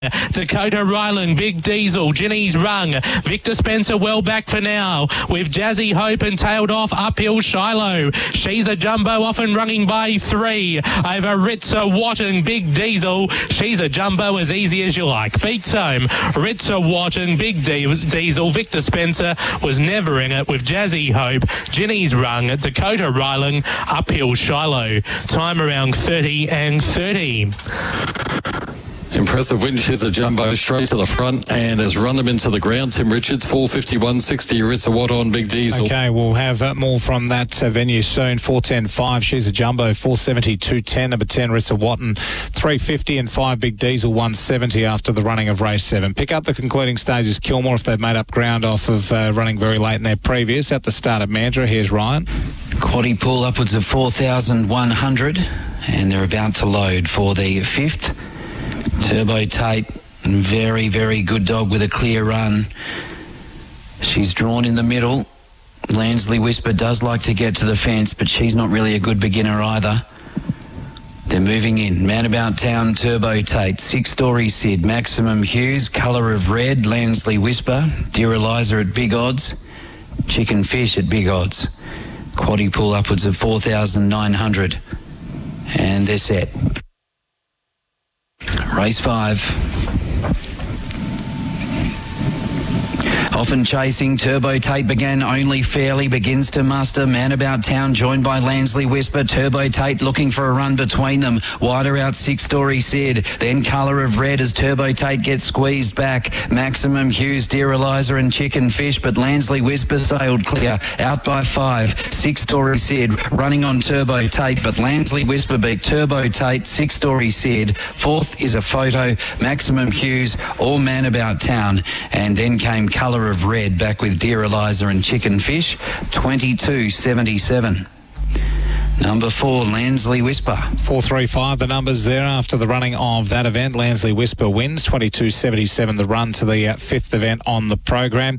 Dakota Ryland, Big Diesel, Ginny's Rung, Victor Spencer well back for now with Jazzy Hope and tailed off uphill Shiloh. She's a Jumbo off and running by 3 over Ritza Watton, Big Diesel. She's a Jumbo as easy as you like. Beats home Ritza Watton, Big Diesel. Victor Spencer was never in it with Jazzy Hope, Ginny's Rung, Dakota Ryland, uphill Shiloh. Time around 30 and 30. Impressive win. She's a Jumbo straight to the front and has run them into the ground. Tim Richards, 4:51.60. Ritza Watton, Big Diesel. Okay, we'll have more from that venue soon. 4:10.5. She's a Jumbo. 4:70.210. Number 10, Ritza Watton. 3:50 and 5. Big Diesel. 1:70 after the running of race 7. Pick up the concluding stages. Kilmore, if they've made up ground off of running very late in their previous at the start of Mandurah. Here's Ryan. Quaddy pool upwards of 4,100, and they're about to load for the 5th. Turbo Tate, very, very good dog with a clear run. She's drawn in the middle. Lansley Whisper does like to get to the fence, but she's not really a good beginner either. They're moving in. Man About Town, Turbo Tate, 6-Story Sid, Maximum Hughes, Colour of Red, Lansley Whisper, Dear Eliza at big odds, Chicken Fish at big odds. Quaddy pool upwards of 4,900. And they're set. Race 5. Often chasing, Turbo Tate began only fairly, begins to muster. Man About Town joined by Lansley Whisper. Turbo Tate looking for a run between them. Wider out 6-Story Sid. Then Colour of Red as Turbo Tate gets squeezed back. Maximum Hughes, Dear Eliza and Chicken Fish, but Lansley Whisper sailed clear. Out by 5. 6-Story Sid running on Turbo Tate, but Lansley Whisper beat Turbo Tate, 6-Story Sid. 4th is a photo, Maximum Hughes or Man About Town. And then came Colour of Red back with Dear Eliza and Chicken Fish, 22.77. Number 4, Lansley Whisper. 4:35, the numbers there after the running of that event. Lansley Whisper wins, 22.77 the run to the 5th event on the program.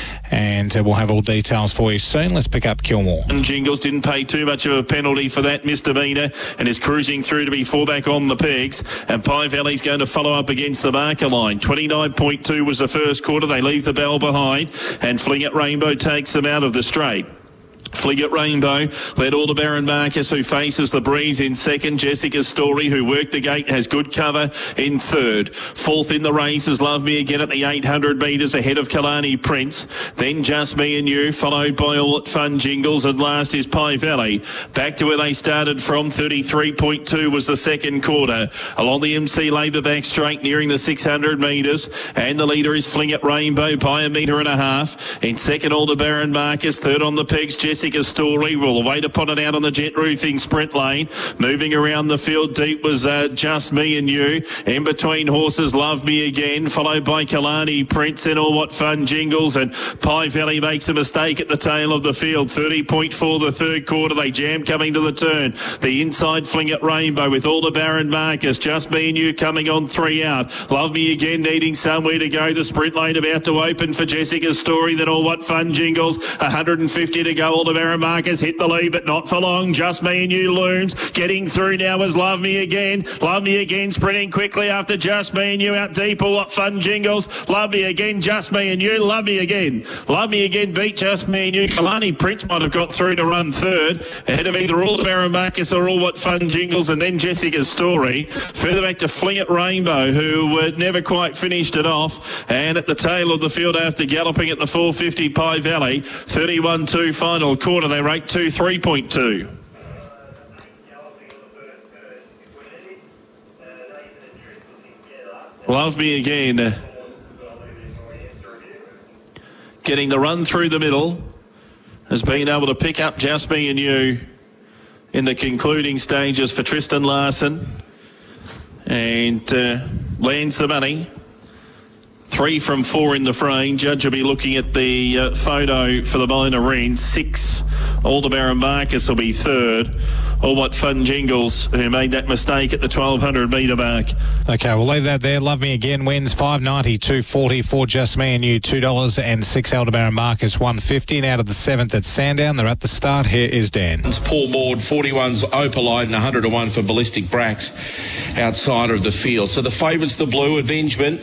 And we'll have all details for you soon. Let's pick up Kilmore. And Jingles didn't pay too much of a penalty for that misdemeanour and is cruising through to be 4 back on the pegs. And Pie Valley's going to follow up against the marker line. 29.2 was the first quarter. They leave the bell behind. And Fling It Rainbow takes them out of the straight. Fling It Rainbow led Aldebaran Marcus, who faces the breeze, in second. Jessica's Story, who worked the gate, has good cover in third. 4th in the race is Love Me Again at the 800 metres ahead of Kalani Prince. Then Just Me and You, followed by All That Fun Jingles, and last is Pie Valley. Back to where they started from. 33.2 was the second quarter. Along the MC Labour back straight, nearing the 600 metres. And the leader is Fling It Rainbow by 1.5 metres. In second, Aldebaran Marcus. Third on the pegs, Jessica's Story. Will wait upon it out on the jet roofing sprint lane. Moving around the field deep was Just Me and You. In between horses, Love Me Again, followed by Kalani Prince and All What Fun Jingles. And Pie Valley makes a mistake at the tail of the field. 30.4 the third quarter. They jam coming to the turn. The inside, Fling It Rainbow with Aldebaran Marcus. Just Me and You coming on 3 out. Love Me Again needing somewhere to go. The sprint lane about to open for Jessica's Story. Then All What Fun Jingles. 150 to go. Aldebaran Marcus hit the lead, but not for long. Just Me and You looms. Getting through now is Love Me Again. Love Me Again sprinting quickly after Just Me and You out deep. All What Fun Jingles. Love Me Again. Just Me and You. Love Me Again. Love Me Again beat Just Me and You. Kalani Prince might have got through to run third, ahead of either Aldebaran Marcus or All What Fun Jingles, and then Jessica's Story. Further back to Fling It Rainbow, who never quite finished it off. And at the tail of the field after galloping at the 450 Pie Valley, 31.2 final quarter. They rate 2.3.2. Love Me Again. Getting the run through the middle. Has been able to pick up Just Me and You in the concluding stages for Tristan Larson. And lands the money. 3 from 4 in the frame. Judge will be looking at the photo for the minor end. 6, Aldebaran Marcus will be third. All What Fun Jingles, who made that mistake at the 1200 metre mark. Okay, we'll leave that there. Love Me Again wins $5.90, $2.40 for Just Me and You, $2, and 6 Aldebaran Marcus $1.50. Now to the 7th at Sandown. They're at the start. Here is Dan. It's Paul Maud, 41's Opalite and 100 to 1 for Ballistic Brax outside of the field. So the favourites, the Blue Avengement.